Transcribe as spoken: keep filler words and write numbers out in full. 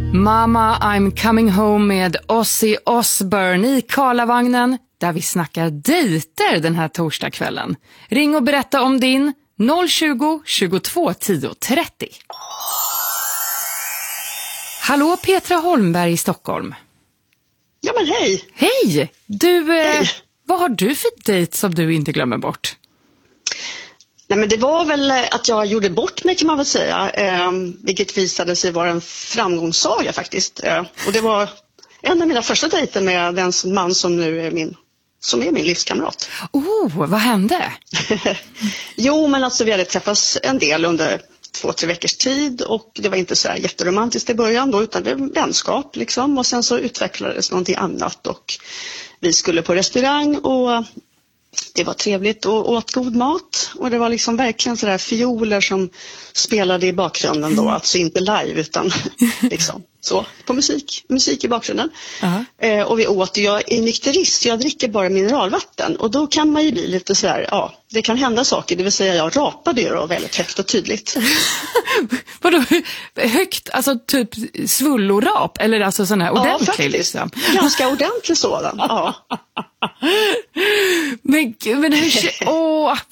Mama, I'm coming home med Ozzy Osbourne i Karlavagnen där vi snackar dejter den här torsdagskvällen. Ring och berätta om din noll tjugo, tjugotvå, tio, trettio. Hallå Petra Holmberg i Stockholm. Ja men hej. Hej! Du, eh, hej. Vad har du för dejt som du inte glömmer bort? Nej men det var väl att jag gjorde bort mig kan man väl säga. Eh, vilket visade sig vara en framgångssaga faktiskt. Eh, och det var en av mina första dejter med den man som nu är min, som är min livskamrat. Oh, vad hände? Jo men alltså vi hade träffats en del under två, tre veckors tid och det var inte så här jätteromantiskt i början då utan det var vänskap liksom och sen så utvecklades någonting annat och vi skulle på restaurang och det var trevligt och åt god mat och det var liksom verkligen sådär fioler som spelade i bakgrunden då, alltså inte live utan liksom så på musik, musik i bakgrunden. Uh-huh. Eh, och vi åt, jag är nykterist, jag dricker bara mineralvatten och då kan man ju bli lite sådär, ja det kan hända saker, det vill säga jag rapade ju då väldigt högt och tydligt. Vadå högt, alltså typ svullorap eller alltså sån här ordentlig? Ja faktiskt, liksom. ganska ordentlig sådan, ja. Men, men hur, åh,